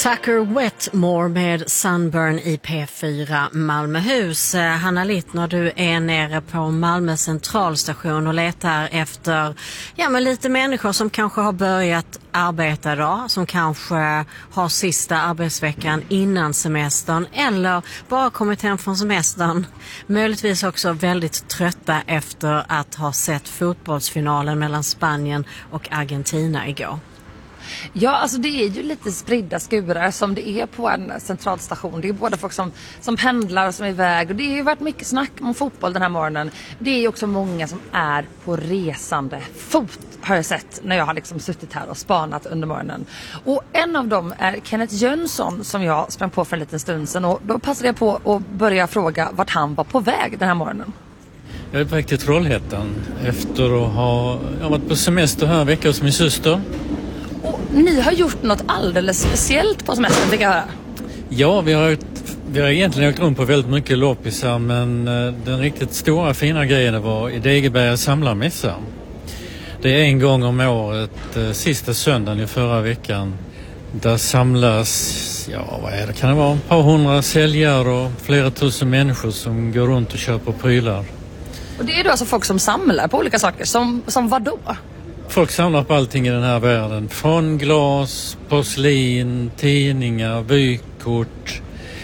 Tucker Wetmore med Sunburn i P4 Malmöhus. Hanna Littner, du är nere på Malmö centralstation och letar efter lite människor som kanske har börjat arbeta idag, som kanske har sista arbetsveckan innan semestern eller bara kommit hem från semestern. Möjligtvis också väldigt trötta efter att ha sett fotbollsfinalen mellan Spanien och Argentina igår. Ja, alltså det är ju lite spridda skurar som det är på en centralstation. Det är både folk som pendlar och som är iväg. Och det har ju varit mycket snack om fotboll den här morgonen. Det är ju också många som är på resande fot, har jag sett när jag har liksom suttit här och spanat under morgonen. Och en av dem är Kenneth Jönsson som jag sprang på för en liten stund sedan. Och då passade jag på att börja fråga vart han var på väg den här morgonen. Jag är på väg till Trollhättan efter att ha varit på semester här en vecka hos min syster. Och ni har gjort något alldeles speciellt på semestern, fick jag höra. Ja, vi har egentligen åkt runt på väldigt mycket loppisar, men den riktigt stora fina grejen var i Degeberga samlarmässa. Det är en gång om året, sista söndagen i förra veckan. Där samlas, kan det vara, ett par hundra säljare och flera tusen människor som går runt och köper prylar. Och det är då alltså folk som samlar på olika saker, som vad då? Folk samlar på allting i den här världen. Från glas, porslin, tidningar, vykort,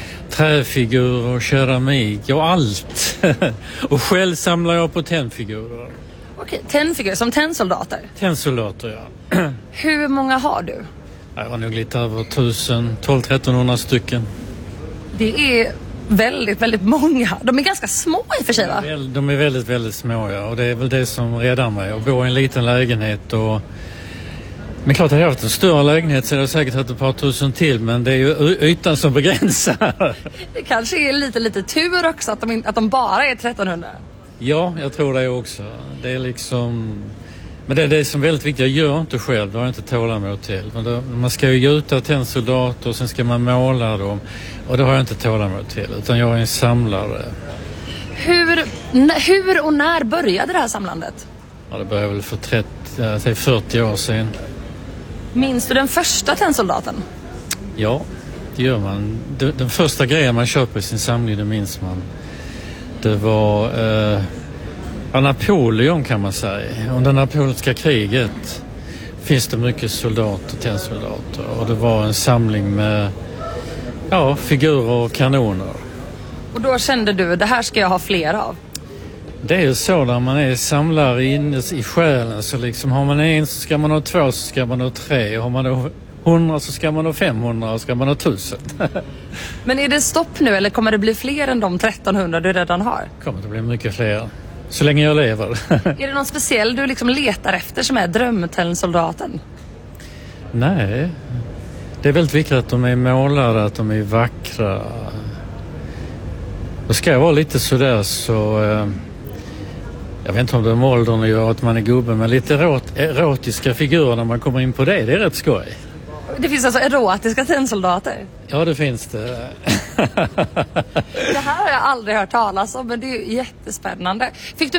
träfigurer, keramik och allt. Och själv samlar jag på tennfigurer. Okej, tennfigurer som tennsoldater? Tennsoldater, ja. Hur många har du? Jag har nog lite över 1200-1300 stycken. Det är väldigt, väldigt många. De är ganska små i och för sig, va? De är väldigt, väldigt små, ja. Och det är väl det som räddar mig. Att bo i en liten lägenhet och... Men klart, hade jag haft en större lägenhet så hade jag säkert haft ett par tusen till. Men det är ju ytan som begränsar. Det kanske är lite tur också att de bara är 1300. Ja, jag tror det också. Det är liksom... Men det är det som är väldigt viktigt. Jag gör inte själv, det har jag inte tålamod till. Men man ska ju gjuta tennsoldater och sen ska man måla dem. Och det har jag inte tålamod till, utan jag är en samlare. Hur och när började det här samlandet? Ja, det började väl för 40 år sedan. Minns du den första tennsoldaten? Ja, det gör man. Den första grejen man köper i sin samling, det minns man. Det var... Napoleon kan man säga. Under napoleonska kriget finns det mycket soldater, tennsoldater. Och det var en samling med figurer och kanoner. Och då kände du, det här ska jag ha fler av? Det är ju så när man är samlare inne i själen. Så liksom har man en så ska man ha 2 så ska man ha 3. Har man då 100 så ska man ha 500 och ska man ha 1000. Men är det stopp nu eller kommer det bli fler än de 1300 du redan har? Kommer det bli mycket fler. Så länge jag lever. Är det någon speciell du liksom letar efter som är drömtennsoldaten? Nej. Det är väldigt viktigt att de är målade, att de är vackra. Då ska jag vara lite sådär så... jag vet inte om det är med åldern och gör att man är gubbe, men lite erotiska figurer när man kommer in på det är rätt skoj. Det finns alltså erotiska tennsoldater? Ja, det finns det. Det här har jag aldrig hört talas om, men det är ju jättespännande. Fick du